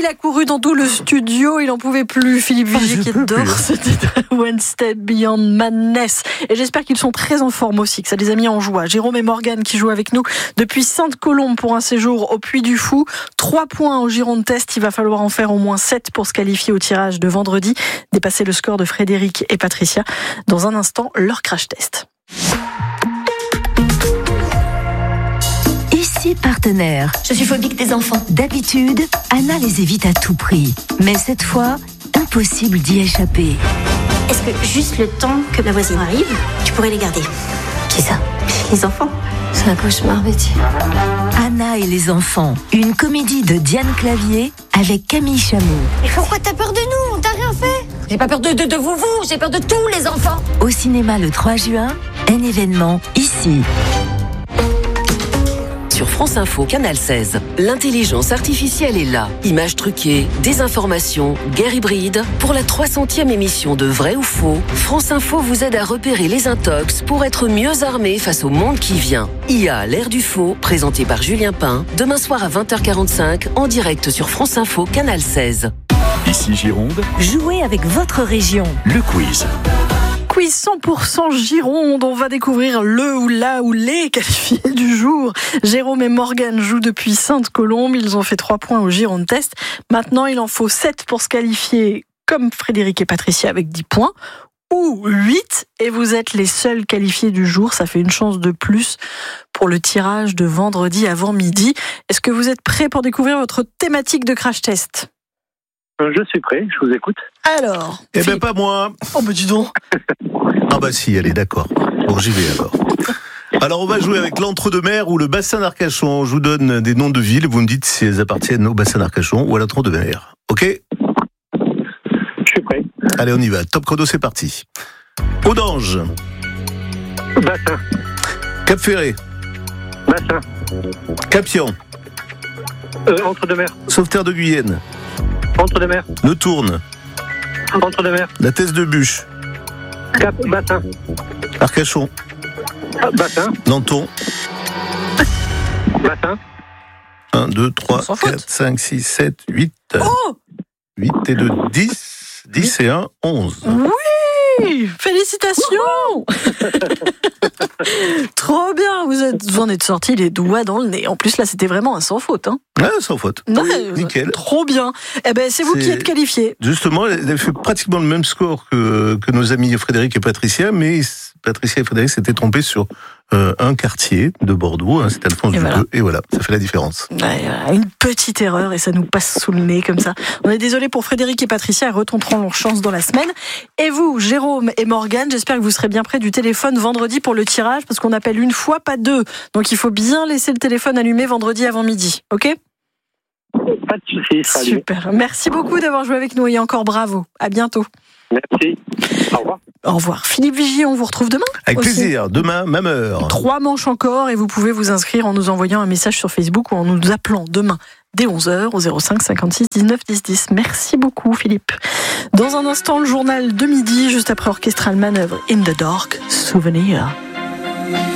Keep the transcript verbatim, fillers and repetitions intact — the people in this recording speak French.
a couru dans tout le studio, il en pouvait plus. Philippe Vigier ah, qui adore ce titre One Step Beyond Madness. Et j'espère qu'ils sont très en forme aussi, que ça les a mis en joie. Jérôme et Morgane qui jouent avec nous depuis Sainte-Colombe pour un séjour au Puy du Fou. Trois points au Giron de Test, il va falloir en faire au moins sept pour se qualifier au tirage de vendredi. Dépasser le score de Frédéric et Patricia. Dans un instant, leur crash test. Ici Partenaire. Je suis phobique des enfants. D'habitude, Anna les évite à tout prix. Mais cette fois, impossible d'y échapper. Est-ce que juste le temps que ma voisine arrive, tu pourrais les garder? Qui ça? Les enfants. C'est un cauchemar, Betty. Anna et les enfants. Une comédie de Diane Clavier avec Camille Chamou. Mais pourquoi t'as peur de nous? On t'a rien fait. J'ai pas peur de, de, de vous, vous. J'ai peur de tous les enfants. Au cinéma le trois juin, un événement ici. Sur France Info, Canal seize, l'intelligence artificielle est là. Images truquées, désinformation, guerre hybride. Pour la trois centième émission de Vrai ou Faux, France Info vous aide à repérer les intox pour être mieux armé face au monde qui vient. I A, l'ère du faux, présenté par Julien Pain, demain soir à vingt heures quarante-cinq, en direct sur France Info, Canal seize. Ici Gironde. Jouez avec votre région. Le quiz. Quiz cent pour cent Gironde, on va découvrir le ou la ou les qualifiés du jour. Jérôme et Morgane jouent depuis Sainte-Colombe, ils ont fait trois points au Giron de Test. Maintenant, il en faut sept pour se qualifier comme Frédéric et Patricia avec dix points, ou huit, et vous êtes les seuls qualifiés du jour. Ça fait une chance de plus pour le tirage de vendredi avant midi. Est-ce que vous êtes prêts pour découvrir votre thématique de crash test ? Je suis prêt, je vous écoute. Alors Eh ben pas moi. Oh bah dis donc. Ah bah si, allez, d'accord. Bon, j'y vais alors. Alors on va jouer avec l'Entre-deux-Mers ou le bassin d'Arcachon. Je vous donne des noms de villes, vous me dites si elles appartiennent au bassin d'Arcachon ou à l'Entre-deux-Mers. Ok ? Je suis prêt. Allez, on y va. Top chrono, c'est parti. Audange. Bassin. Cap-Ferré. Bassin. Capian. Euh, Entre-deux-Mers. Sauveterre de Guyenne. Entre-deux-Mers. Le Tourne. Entre-deux-Mers. La Thèse de Bûche. Cap. Bassin. Arcachon. Ah, bassin. Nanton. Bassin. un, deux, trois, On s'en fout. quatre, cinq, six, sept, huit. Oh huit et deux, dix. dix et un, onze. Oui, félicitations. Trop bien, vous, êtes, vous en êtes sortis les doigts dans le nez. En plus, là, c'était vraiment un sans faute. Hein. Ah, sans faute. Non, Nickel. Trop bien. Eh ben, c'est vous C'est- qui êtes qualifiés. Justement, elle a fait pratiquement le même score que, que nos amis Frédéric et Patricia, mais Patricia et Frédéric s'étaient trompés sur euh, un quartier de Bordeaux, hein, c'est Alphonse Et du voilà. Peu, et voilà, ça fait la différence. Ouais, voilà, une petite erreur et ça nous passe sous le nez comme ça. On est désolé pour Frédéric et Patricia, ils retenteront leur chance dans la semaine. Et vous, Jérôme et Morgane, j'espère que vous serez bien près du téléphone vendredi pour le tirage, parce qu'on appelle une fois, pas deux. Donc il faut bien laisser le téléphone allumé vendredi avant midi, ok ? Pas de soucis, salut. Super. Merci beaucoup d'avoir joué avec nous et encore bravo. À bientôt. Merci. Au revoir. Au revoir. Philippe Vigier, on vous retrouve demain. Avec aussi. plaisir, demain, même heure. Trois manches encore et vous pouvez vous inscrire en nous envoyant un message sur Facebook ou en nous appelant demain dès onze heures au zéro cinq cinquante-six dix-neuf dix dix. Merci beaucoup Philippe. Dans un instant, le journal de midi, juste après Orchestral Manœuvre in the Dark, Souvenir.